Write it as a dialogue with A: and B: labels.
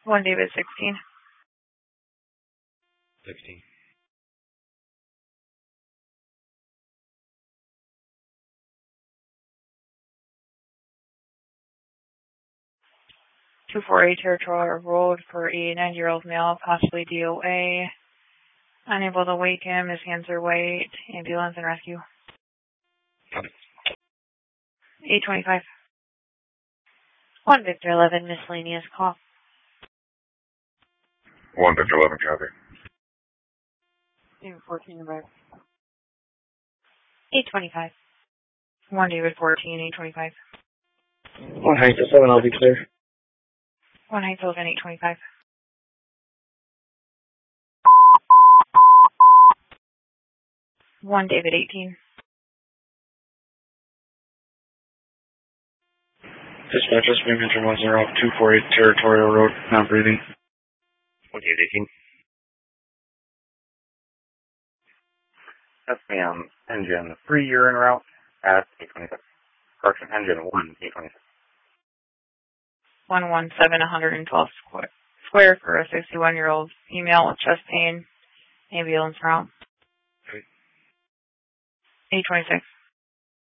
A: 1 David 16.
B: 16.
A: 248 Territorial Road for a 90-year-old male, possibly DOA. Unable to wake him. His hands are white. Ambulance and rescue. 825. 1 Victor 11, miscellaneous call.
C: 1 Victor 11, copy.
A: 14 arrived. 825. 1 David 14, 825.
D: 1 Heights 7, I'll be clear.
A: 1 Heights 11, 825. 1 David 18.
D: Dispatcher, Spring Mentor 10248 Territorial Road, not breathing.
C: 1 David 18. That's me on engine 3, you're en route at 826. Correction, engine 1, 826.
A: 117, 112 square for a 61-year-old female with chest pain. Ambulance route. 826.